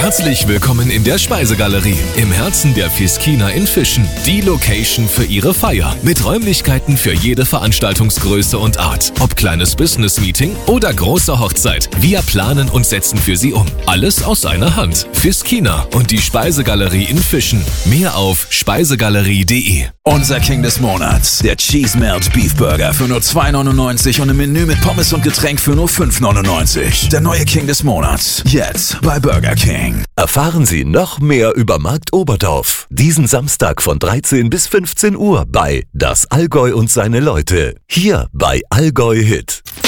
Herzlich willkommen in der Speisegalerie, im Herzen der Fiskina in Fischen. Die Location für Ihre Feier, mit Räumlichkeiten für jede Veranstaltungsgröße und Art. Ob kleines Business-Meeting oder große Hochzeit, wir planen und setzen für Sie um. Alles aus einer Hand. Fiskina und die Speisegalerie in Fischen. Mehr auf speisegalerie.de. Unser King des Monats, der Cheese Melt Beef Burger für nur 2,99 und ein Menü mit Pommes und Getränk für nur 5,99. Der neue King des Monats, jetzt bei Burger King. Erfahren Sie noch mehr über Markt Oberdorf. Diesen Samstag von 13 bis 15 Uhr bei Das Allgäu und seine Leute. Hier bei Allgäu Hit.